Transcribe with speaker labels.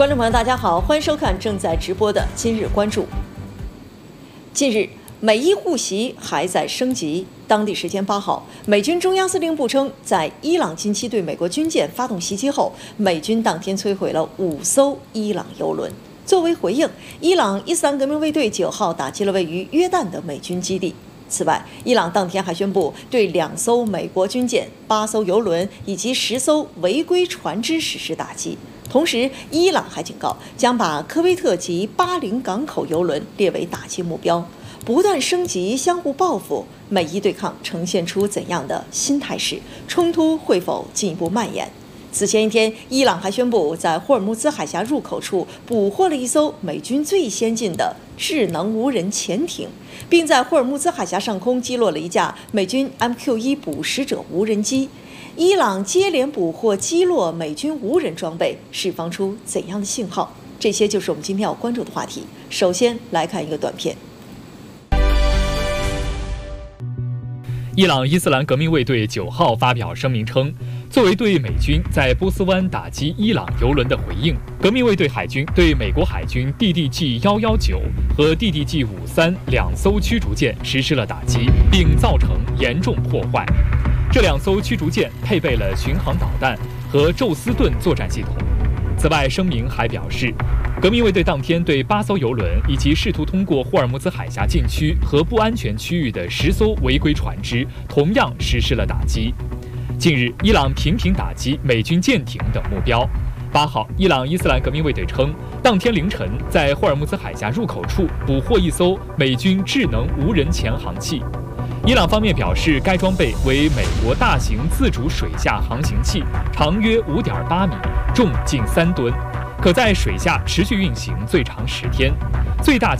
Speaker 1: 观众朋友，大家好，欢迎收看正在直播的今日关注。近日，美伊互袭还在升级。当地时间8号，美军中央司令部称，在伊朗近期对美国军舰发动袭击后，美军当天摧毁了5艘伊朗油轮。作为回应，伊朗伊斯兰革命卫队9号打击了位于约旦的美军基地。此外，伊朗当天还宣布对2艘美国军舰、8艘油轮以及10艘违规船只实施打击。同时，伊朗还警告将把科威特及巴林港口油轮列为打击目标。不断升级、相互报复，美伊对抗呈现出怎样的新态势？冲突会否进一步蔓延？此前一天，伊朗还宣布在霍尔木兹海峡入口处捕获了1艘美军最先进的智能无人潜艇，并在霍尔木兹海峡上空击落了一架美军 MQ-1捕食者无人机。伊朗接连捕获、击落美军无人装备，释放出怎样的信号？这些就是我们今天要关注的话题。首先来看一个短片。
Speaker 2: 伊朗伊斯兰革命卫队9号发表声明称，作为对美军在波斯湾打击伊朗油轮的回应，革命卫队海军对美国海军 DDG-119 和 DDG-53 2艘驱逐舰实施了打击，并造成严重破坏。这2艘驱逐舰配备了巡航导弹和宙斯盾作战系统。此外，声明还表示，革命卫队当天对8艘油轮以及试图通过霍尔木兹海峡禁区和不安全区域的10艘违规船只同样实施了打击。近日，伊朗频频打击美军舰艇等目标。8号，伊朗伊斯兰革命卫队称，当天凌晨在霍尔木兹海峡入口处捕获1艘美军智能无人潜航器。伊朗方面表示，该装备为美国大型自主水下航行器，长约5.8米，重近3吨，可在水下持续运行最长10天，最大